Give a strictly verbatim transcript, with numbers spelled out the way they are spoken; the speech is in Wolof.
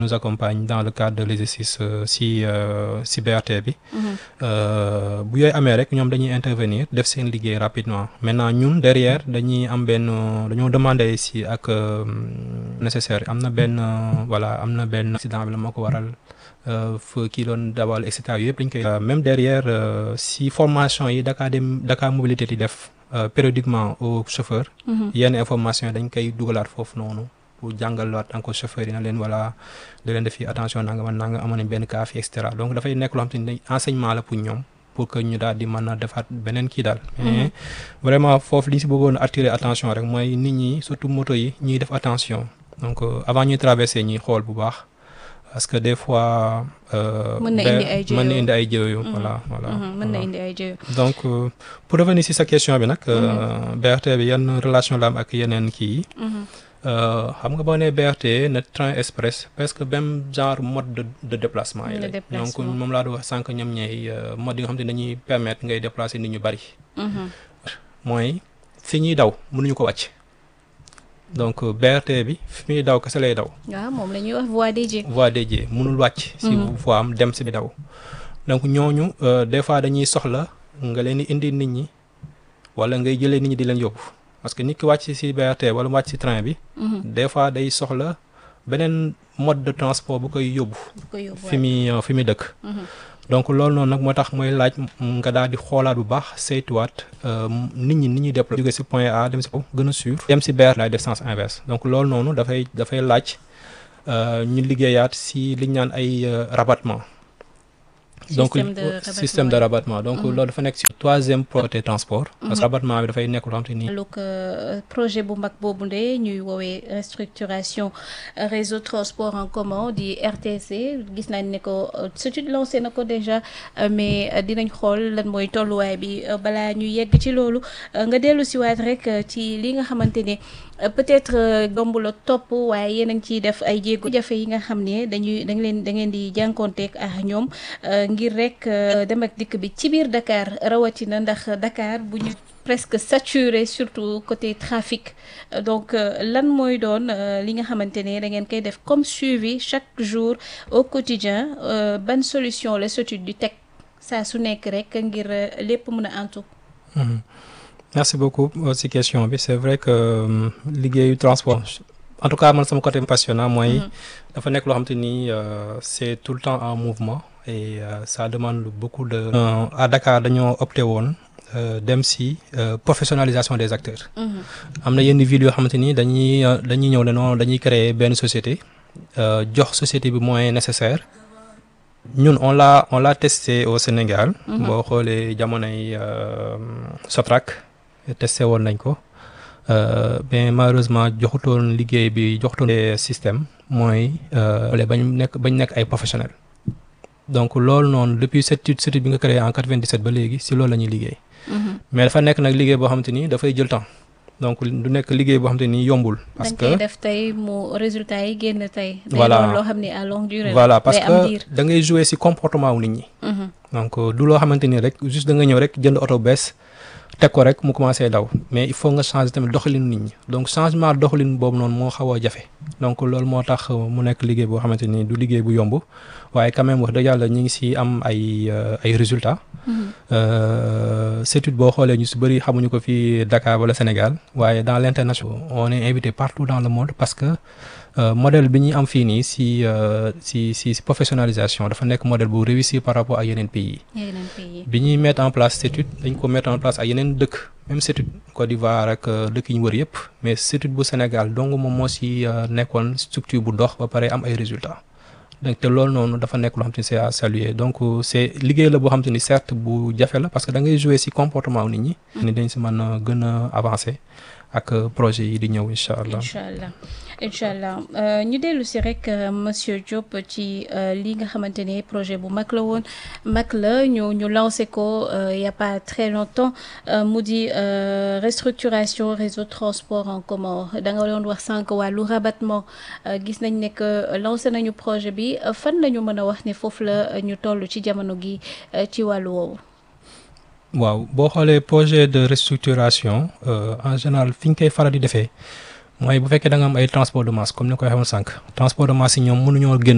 nous accompagne dans le cadre de l'exercice euh, si euh, si B R T bi. Euh, bu yooyu amee rek ñoom dañuy intervenir def seen liggéey rapidement maintenant ñun derrière dañuy am benn dañoo demander si ak euh, nécessaire am na benn euh, voilà am na benn accident bi la moo ko waral euh, feu kii doon dawal et cetera yëpp lañ koy. même derrière euh, si formation yi Dakar dem Dakar mobilité di def euh, périodiquement au chauffeur. yenn information yi dañ koy dugalaat foofu noonu. pour jàngalaat encore chauffeur yi na leen voilà da leen def fi attention nanga man nanga amoon nañ benn cas fi et cetera donc dafay nekk loo xam te ni enseignement la pour ñoom pour que ñu daal di mën a defaat beneen kii daal. mais vraiment foofu li ñu si bëggoon attirer attention rek mooy nit ñi surtout moto yi ñuy def attention donc euh, avant ñuy traverser ñuy xool bu baax parce que des fois. mën na indi ay jéego mën na indi ay jéego voilà voilà. mën na indi ay jéego. donc euh, pour revenir si sa question bi nag. B R T bi yan relation la am ak yeneen kii yi. xam nga boo nee B R T ne train express presque même genre mode de de déplacement yi la donc moom laa doon wax sànq ñoom ñooy mode yi nga xam te dañuy permettre ngay déplacer nit ñu bari. mooy fi ñuy daw mënuñu ko wàcc donc B R T bi fi muy daw kese lay daw. waaw moom la ñuy wax voie dédiée. voie dédiée mënul wàcc. si voie am dem si bi daw. donc ñooñu des fois dañuy soxla nga leen di indi nit ñi wala ngay jëlee nit ñi di leen yóbbu. parce que nit ki wàcc ci B R T wala wàcc ci train bi. des fois day soxla beneen mode de transport bu koy yóbbu. fi muy fi muy dëkk. donc loolu noonu nag moo tax mooy laaj nga daal di xoolaat bu baax saytuwaat nit ñi nit ñuy déplacé. jóge ci point A dem ci kaw gën a sûr. dem ci B R T laay def sens inverse donc loolu noonu dafay dafay laaj ñu liggéeyaat ci li ñu naan ay rabattement. donc système de rabattement système de rabattement donc loolu dafa nekk ci troisième projet transport. parce que rabattement bi dafay nekk loo xam te ni. donc projet bu mag boobu de ñuy woowee restructuration réseau transport en commun di R T C gis nañ ne ko surtout lancé na ko déjà mais dinañ xool lan mooy tolluwaay bi balaa ñu yegg ci loolu nga dellu si waat rek ci li nga xamante ne peut-être gomb la topp waaye yéen a ngi ciy def ay jéego jafe yi nga xam ne dañuy da leen da ngeen di jànkonteeg ak ñoom ngir rek dem ak dikk bi ci biir Dakar rawatina ndax Dakar bu ñu presque saturé surtout côté trafic donc lan mooy doon li nga xamante ne da ngeen koy def comme suivi chaque jour au quotidien ban solution la SOTUD di teg saa su nekk rek ngir lépp mën a antu. merci beaucoup ci question bi c'est vrai que liggéeyu transport en tout cas man sama côté passionnant mooy dafa nekk loo xam te ni c'est tout le temps en mouvement et euh, ça demande beaucoup de euh, à Dakar dañoo opté woon dem ci professionnalisation des acteurs. am na yenn villes yoo xamante ni dañuy dañuy ñëw ne non dañuy créer benn société jox société bi moyens nécessaires ñun on l'a on l'a testé au Sénégal. boo xoolee jamonoy Sotrac testé woon nañ ko mais malheureusement joxutoon liggéey bi joxutoon système mooy bañ nekk bañ nekk ay professionnels. donc loolu noonu depuis cette étude bi nga créé en quatre-vingt-dix-sept ba léegi ci loolu la ñuy liggéey. mais dafa nekk nag liggéey boo xamante ni dafay jël temps donc du nekk liggéey boo xamante ni yombul. parce que dañ koy def tey mu résultat yi génn tey. voilà day doon loo xam ne à longue durée. voilà parce que da ngay jouer ci comportement wu nit ñi. donc du loo xamante ni rek juste da nga ñëw rek jënd oto bees teg ko rek mu commencé daw mais il faut nga changer tamit doxalin nit ñi donc changement doxalin boobu noonu moo xaw a jafe donc loolu moo tax mu nekk liggéey boo xamante ni du liggéey bu yomb waaye quand même wax dëgg yàlla ñu ngi ci am ay ay résultats. étude boo xoolee ñu ci bari xamuñu ko fii Dakar wala Sénégal waaye dans l'international on est invité partout dans le monde parce que modèle bi ñuy am fii nii ci ci ci ci professionnalisation dafa nekk modèle bu réussir par rapport ak yeneen pays yi. yeneen pays bi ñuy mettre en place étude dañ ko mettre en place ak yeneen dëkk même étude Côte d'Ivoire ak dëkk yi ñu wër yépp mais étude bu Sénégal donc moom moo ci nekkoon structure bu dox ba pare am ay résultats. donc te loolu noonu dafa nekk loo xam te ni c'est à saluer donc c'est liggéey la boo xam te ni certes bu jafe la parce que da ngay jouer ci comportement nit ñi. ni dañ ci mën a gën a avancer ak projet yi di ñëw incha allah. incha allah incha allah ñu dellu ci rek monsieur Diop ci li nga xamante ne projet bu mag la woon mag la ñu ñu lancé ko il y a pas très longtemps mu di restructuration réseau transport en commun da nga doon wax sànq wàllu rabattement gis nañ ne que lancé nañu projet bi fan lañu mën a wax ne foofu la ñu toll ci jamono gi ci wàllu woowu. waaw boo xoolee projet de restructuration en général fi ñu koy faral di defee mooy bu fekkee da nga am ay transport de masse comme ni ko waxee woon sànq transport de masse yi ñoom mënuñoo génn